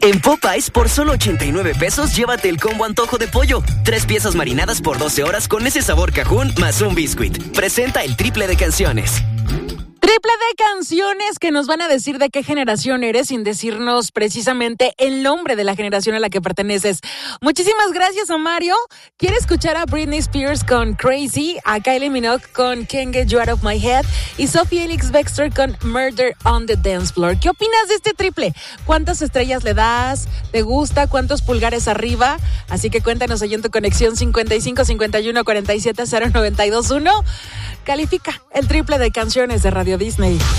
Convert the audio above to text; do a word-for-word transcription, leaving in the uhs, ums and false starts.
En Popeyes, por solo ochenta y nueve pesos, llévate el combo antojo de pollo. Tres piezas marinadas por doce horas con ese sabor cajún más un biscuit. Presenta el triple de canciones. Triple de canciones que nos van a decir de qué generación eres sin decirnos precisamente el nombre de la generación a la que perteneces. Muchísimas gracias a Mario. Quiere escuchar a Britney Spears con Crazy, a Kylie Minogue con Can't Get You Out of My Head y Sophie Elix Bextor con Murder on the Dance Floor. ¿Qué opinas de este triple? ¿Cuántas estrellas le das? ¿Te gusta? ¿Cuántos pulgares arriba? Así que cuéntanos ahí en tu conexión cincuenta y cinco, cincuenta y uno, cuarenta y siete, cero noventa y dos uno. Califica el triple de canciones de Radio Disney.